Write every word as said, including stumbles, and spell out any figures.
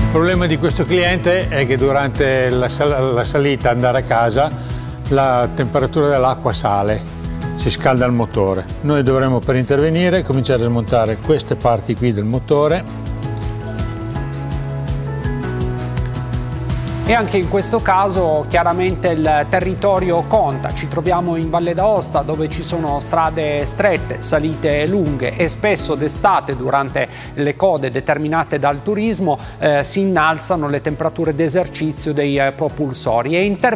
Il problema di questo cliente è che durante la, sal la salita, andare a casa, la temperatura dell'acqua sale, si scalda il motore. Noi dovremo, per intervenire, cominciare a smontare queste parti qui del motore. E anche in questo caso chiaramente il territorio conta. Ci troviamo in Valle d'Aosta, dove ci sono strade strette, salite lunghe, e spesso d'estate, durante le code determinate dal turismo, eh, si innalzano le temperature d'esercizio dei eh, propulsori. E